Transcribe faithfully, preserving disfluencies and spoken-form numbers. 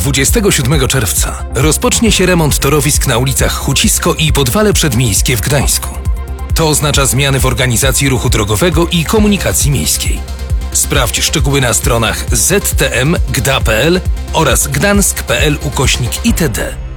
dwudziestego siódmego czerwca rozpocznie się remont torowisk na ulicach Hucisko i Podwale Przedmiejskie w Gdańsku. To oznacza zmiany w organizacji ruchu drogowego i komunikacji miejskiej. Sprawdź szczegóły na stronach z t m g d a kropka p l oraz gdansk kropka p l ukośnik itd.